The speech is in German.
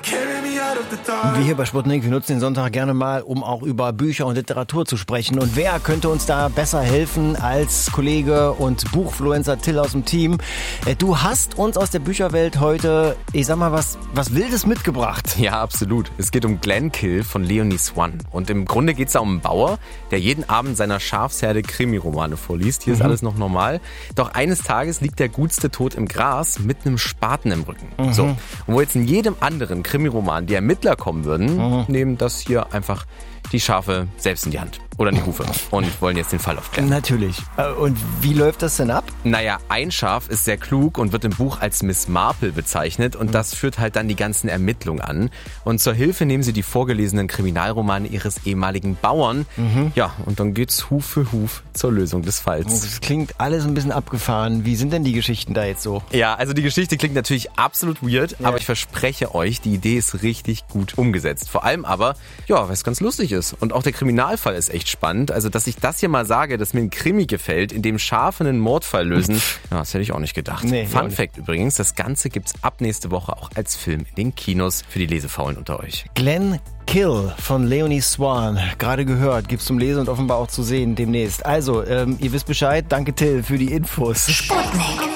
Wir hier bei Sputnik, wir nutzen den Sonntag gerne mal, um auch über Bücher und Literatur zu sprechen. Und wer könnte uns da besser helfen als Kollege und Buchfluencer Till aus dem Team? Du hast uns aus der Bücherwelt heute, ich sag mal, was Wildes mitgebracht. Ja, absolut. Es geht um Glenkill von Leonie Swann. Und im Grunde geht es da um einen Bauer, der jeden Abend seiner Schafsherde Krimiromane vorliest. Hier ist alles noch normal. Doch eines Tages liegt der Gutste tot im Gras mit einem Spaten im Rücken. So. Und wo jetzt in jedem anderen Krimiroman die Ermittler kommen würden, nehmen das hier einfach die Schafe selbst in die Hand. Oder in die Hufe. Und wollen jetzt den Fall aufklären. Natürlich. Und wie läuft das denn ab? Naja, ein Schaf ist sehr klug und wird im Buch als Miss Marple bezeichnet. Und das führt halt dann die ganzen Ermittlungen an. Und zur Hilfe nehmen sie die vorgelesenen Kriminalromane ihres ehemaligen Bauern. Ja, und dann geht's Huf für Huf zur Lösung des Falls. Das klingt alles ein bisschen abgefahren. Wie sind denn die Geschichten da jetzt so? Ja, also die Geschichte klingt natürlich absolut weird, aber ich verspreche euch, die Idee ist richtig gut umgesetzt. Vor allem aber, ja, weil es ganz lustig ist. Und auch der Kriminalfall ist echt spannend. Also, dass ich das hier mal sage, dass mir ein Krimi gefällt, in dem Schafe einen Mordfall lösen, ja, das hätte ich auch nicht gedacht. Nee, Fun Fact übrigens, das Ganze gibt's ab nächste Woche auch als Film in den Kinos für die Lesefaulen unter euch. Glenkill von Leonie Swann. Gerade gehört, gibt's zum Lesen und offenbar auch zu sehen demnächst. Also, ihr wisst Bescheid. Danke Till für die Infos. Sputnik.